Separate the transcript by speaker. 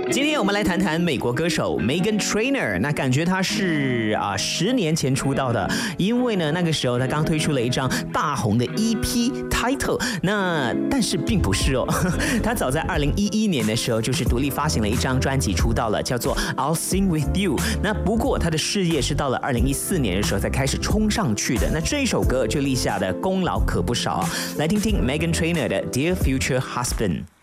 Speaker 1: 今天我们来谈谈美国歌手 Meghan Trainor， 那感觉她是10年前出道的，因为呢那个时候她刚推出了一张大红的 EP Title， 但是并不是哦，她早在2011年的时候就是独立发行了一张专辑出道了，叫做 I'll Sing With You。 那不过她的事业是到了2014年的时候才开始冲上去的，那这一首歌就立下的功劳可不少啊。来听听 Meghan Trainor 的 Dear Future Husband。